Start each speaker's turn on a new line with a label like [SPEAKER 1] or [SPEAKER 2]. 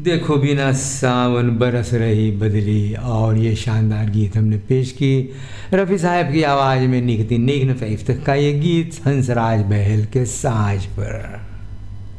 [SPEAKER 1] देखो बिना सावन बरस रही बदली, और ये शानदार गीत हमने पेश की रफ़ी साहब की आवाज़ में निकती निघ्न फ़ैफ्त का ये गीत हंसराज बहल के साज पर।